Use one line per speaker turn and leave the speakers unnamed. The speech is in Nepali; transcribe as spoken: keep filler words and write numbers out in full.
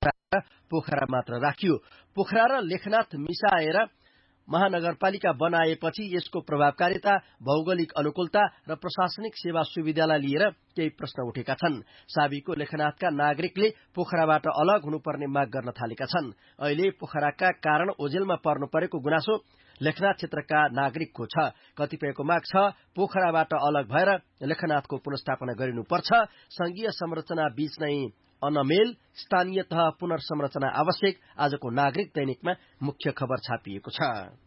पोखरा मात्र राखियो। पोखरा र लेखनाथ मिसाएर महानगरपालिका बनाएपछि यसको प्रभावकारिता, भौगोलिक अनुकूलता र प्रशासनिक सेवा सुविधालाई लिएर केही प्रश्न उठेका छन्। साबीको लेखनाथका नागरिकले पोखराबाट अलग हुनुपर्ने माग गर्न थालेका छन्। अहिले पोखराका कारण ओझेलमा पर्नु परेको गुनासो लेखनाथ क्षेत्रका नागरिकको छ। कतिपयको माग छ पोखराबाट अलग भएर लेखनाथको पुनर्स्थापना गरिनुपर्छ। संघीय संरचना बीच नै अनमेल, स्थानीय तह पुनर्संरचना आवश्यक। आजको नागरिक दैनिकमा मुख्य खबर छापिएको छ।